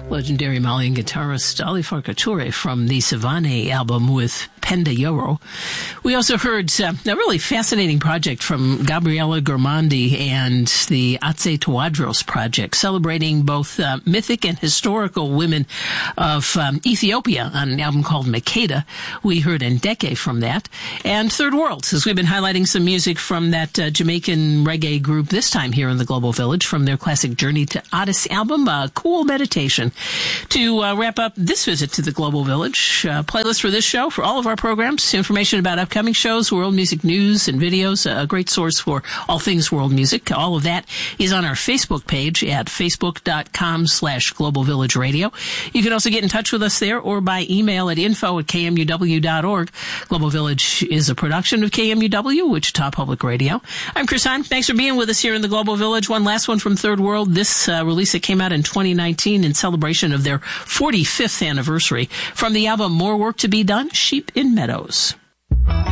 Legendary Malian guitarist Ali Farka Touré from the Savane album with Penda Yoro. We also heard a really fascinating project from Gabriela Gormandi and the Atse Tawadros project, celebrating both mythic and historical women of Ethiopia on an album called Makeda. We heard Ndeke from that. And Third World, as we've been highlighting some music from that Jamaican reggae group this time here in the Global Village from their classic Journey to Addis album, Cool Meditation. To wrap up this visit to the Global Village, playlist for this show, for all of our programs, information about upcoming shows, world music news and videos, a great source for all things world music. All of that is on our Facebook page at facebook.com/Global Village Radio. You can also get in touch with us there or by email at info@kmuw.org. Global Village is a production of KMUW, Wichita Public Radio. I'm Chris Hahn. Thanks for being with us here in the Global Village. One last one from Third World. This release that came out in 2019 in celebration of their 45th anniversary. From the album More Work to Be Done, Sheep in Meadows.